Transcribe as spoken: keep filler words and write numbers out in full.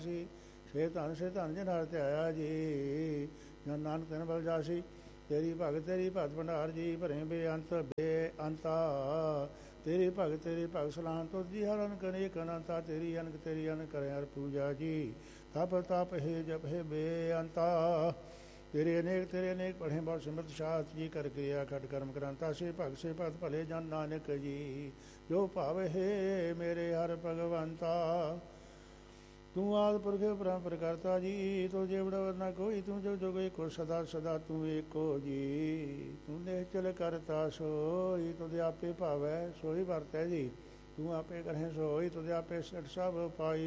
ਜਾਸੀ। ਸੇ ਧਨ ਸੇ ਧਨ ਜਿਨ ਹਰਿ ਧਿਆਇਆ ਜੀ। ਜਨ ਨਾਨਕ ਤਿਨ ਬਲ ਜਾਸੀ। ਤੇਰੀ ਭਗਤ ਤੇਰੀ ਭਗਤ ਭੰਡਾਰ ਜੀ। ਭਰੇ ਬੇਅੰਤ ਬੇਅੰਤਾ ਤੇਰੀ ਭਗਤ ਤੇਰੀ ਭਗਤ ਸਲਾਮ ਤੁਧ ਜੀ। ਹਰ ਅਨਕ ਅਨੇਕ ਅਨੰਤਾ ਤੇਰੀ ਅਨਕ ਤੇਰੀ ਅਨਕ ਕਰੇ ਹਰ ਪੂਜਾ ਜੀ। ਤਪ ਤਪ ਹੈ ਜਪ ਹੈ ਬੇਅੰਤਾ ਤੇਰੇ ਅਨੇਕ ਤੇਰੇ ਅਨੇਕ ਪੜ੍ਹੇ ਬਹੁਤ ਸਿਮਰਤ ਸ਼ਾਸਤ ਜੀ। ਕਰ ਕਿਰਿਆ ਖਟ ਕਰਮ ਕਰਾਂਤਾ ਸੇ ਭਗਤ ਸੇ ਭਗਤ ਭਲੇ ਜਨ ਨਾਨਕ ਜੀ। ਜੋ ਭਾਵ ਹੈ ਮੇਰੇ ਹਰ ਭਗਵੰਤਾ। ਤੂੰ ਆਦਿ ਪੁਰਖ ਪਰੰਪਰ ਕਰਤਾ ਜੀ। ਤੂੰ ਜੇਵੜਾ ਵਰਨਾ ਕੋਈ ਤੂੰ ਜੋ ਜੋ ਏਕੋ ਸਦਾ ਸਦਾ ਤੂੰ ਏਕੋ ਜੀ। ਤੂੰ ਨਿਹਚਲ ਕਰਤਾ ਸੋਈ ਤੁਧ ਆਪੇ ਭਾਵੈ ਸੋਈ ਵਰਤੈ ਜੀ। ਤੂੰ ਆਪੇ ਕਰਹਿ ਸੋਈ ਤੁਧ ਆਪੇ ਸਟ ਸਭ ਪਾਈ।